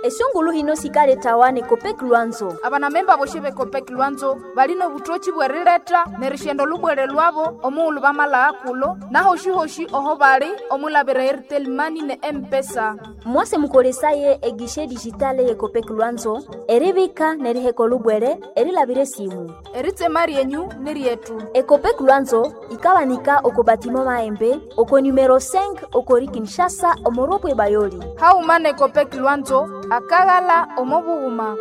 esungulu hino sikale tawane Kopek Lwanzo. Abana memba boshebe Kopek Lwanzo balino butochi bwerileta nerishendo lubwere lwabo omuulu bamala akulo naho shihoshi oho bali omulabira Airtel Money ne M-Pesa. Mwase mukolesaye egishe digitale ye Kopek Lwanzo eribika neriheko lubwere erilabire simu. Eritse mari yenyu nirietu. Kopek Lwanzo ikawanika oko batimo Maembe oko numero 5 oko Kinshasa omoropwe Bayoli. Haumane Kopek Lwanzo akagala omobuguma.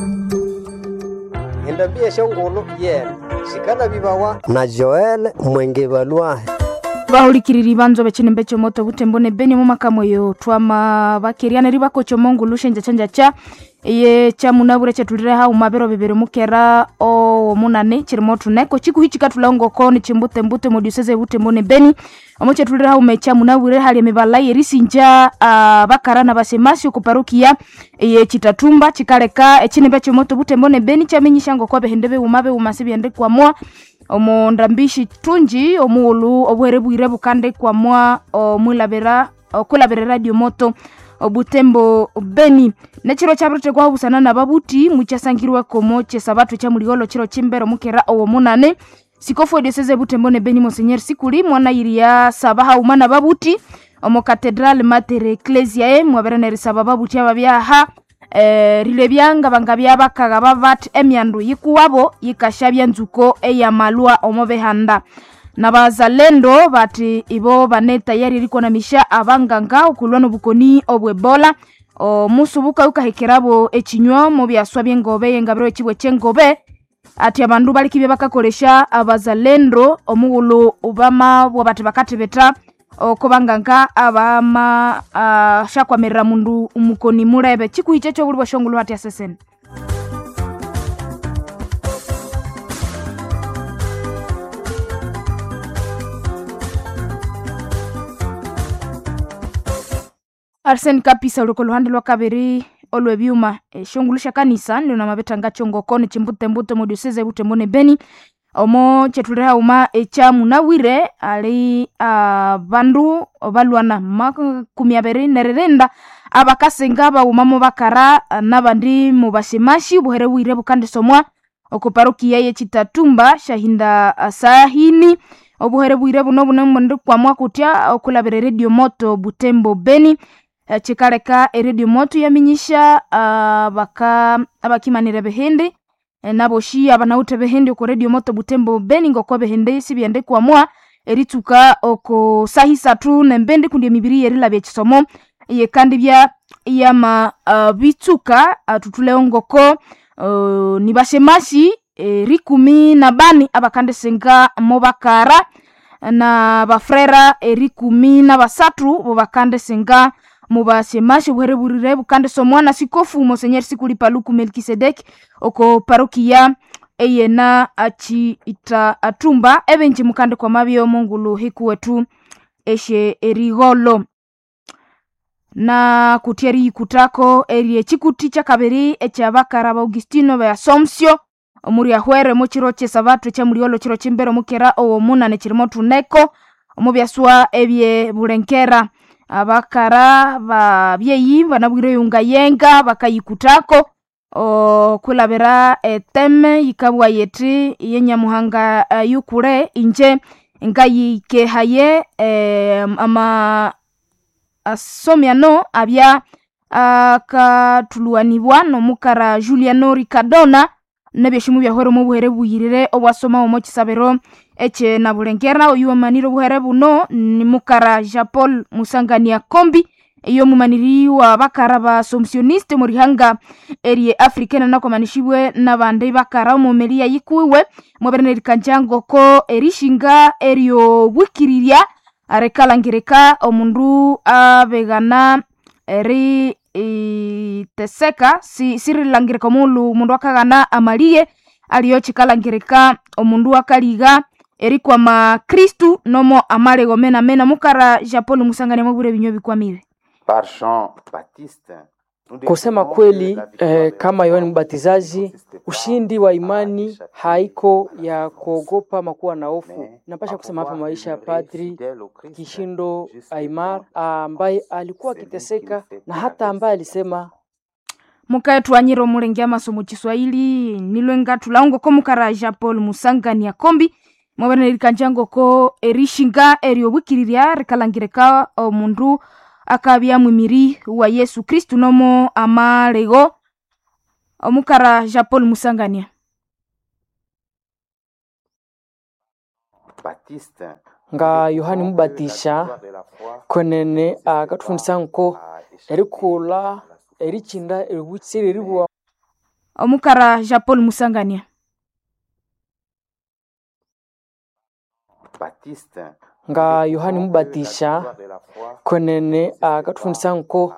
Endabie shongolo shikana bibawa na Joel Mwengebalwa. Bahulikiriri banzo bechine mbecho moto butembone beni mu makamoyo twama bakiriana ribako chomongo lushenja chanja cha ye cha munabure chetulire ha umabero bebere mukera o munane chirimotu neko chiku hichi katulongo ko ni chimbute mbute moduseze butembone beni omoche tulire ha umecha munabure hali mebalaye risinja bakarana basemasi okuparukia ye chitatumba chikaleka echine mbecho moto butembone beni chamenyishango kwa behendebe umabe umasibi ande kwa mwa omondambishi tunji omulu obwerebwire bukande kwa mwa omulabera okulabera radio moto obutembo beni nechiro chabrete kwa busana na babuti muchasangirwa komo chesabatu cha muligolo chiro chimbero mukera owo munane sikofo deseze butembo ne beni Monseigneur Sikuli mwana iria sabaha umana babuti omo Cathedral Mater Ecclesiae mwaberane risaba babuti ababyaha rilebyanga bangabya bakaga bavat emyandu yikuwabo yikashabya nzuko eyamalwa omobehanda nabazalendo bati ibo baneta yari riko na misha abanganga okulwana bukoni obwebola musubuka ukahekerabo echinywa mu byaswa byengobe yengabiro ekibwe cyengobe ati abandu balikibye bakakolesha abazalendo omugulo ubama bwabati bakatebeta okobanganga abama shakwamerera mundu umukoni murebe chikuiche cyo bulwa shongulu hati asesen. Arsen kapisa urukolo handi lwa kabiri olwe byuma shongulusha kanisa ndio na mabetanga chongo kone chimbute mbute moduseze butembone beni omo chetulera uma echa munawire ali bandu balwana makumyabere nererenda abakasenga ba umamo bakara nabandi mubashemashi buhere wire bukande somwa okuparukia ye chitatumba shahinda sahini obuhere bwire buno buno kwa mwa kutya okulabere radio moto butembo beni chikareka radio moto yaminyisha abakimanire behende naboshi abanaute behende ko radio moto butembo beni ngoko behende sibyende kwa mwa erituka oko sahisa tu nembende kundi mibiri yerilabye chisomo ye kandi bya yama bituka tutule ngoko nibashemashi rikumi na bani abakande senga mobakara na bafrera rikumi na basatu bobakande senga mubashemashi buhere burire bukande somwana sikofu Monseigneur Sikuli Paluku Melkisedek oko parokia eyena achi ita atumba ebenji mukande kwa mabyo mongulu hiku wetu eshe erigolo na kutieri kutako erie chikuti cha kabiri echa bakara ba Augustino ba Asomsio omuri ahwere mo chiro chesabatu cha muriolo chiro chimbero mukera owo munane chirimo tuneko omubyaswa ebye bulenkera abakara babyeyi banabwire yunga yenga bakayikutako kulabera teme yikabwa yeti yenyamuhanga yukure inje ngayike haye ama asomyano abya akatuluanibwa no mukara Juliano Ricardona nebeshimu byahoro mu buhere buyirire obwasoma omo kisabero eche na bulengera oyu maniro buhere buno ni mukara Japol Musangania Kombi iyo mumaniri wa bakara ba somsioniste murihanga erie africaine nako manishibwe nabande bakara mu melia yikuwe muberneri kanjango ko erishinga erio bukiriria arekalangireka omundu abegana eri teseka sirilangireka mundu akagana amalie aliyo chikalangireka omundu akaliga eri kwa ma Kristu nomo amale gomena mena mukara Japon Musangania mubure binyo bikwamire par Jean Baptiste. Kusema kweli kama Yohane Mbatizaji, ushindi wa imani haiko ya kuogopa makuwa na hofu. Napasha kusema hapa maisha ya Padri Kishindo Aimar ambaye alikuwa akiteseka na hata ambaye alisema mukae twanyira omulenge amasomo Kiswahili nilwe ngatulaongo ko mukaraja Paul Musangania kombi mwabanelika njango ko erishinga eriobukiriria rikalangireka omundu akabya mwimiri wa Yesu Kristu nomo amalego omukaraja Paul Musangania Baptiste nga Yohani Mubatisha konene akatufundisa nko erikula erichinda eributsire ribwa omukaraja Paul Musangania Baptiste nga Yohani Mubatisha konene akatufundisa nko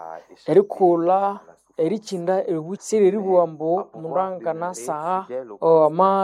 erikula erichinda eributsire ribwa mbo muranga na saa o ama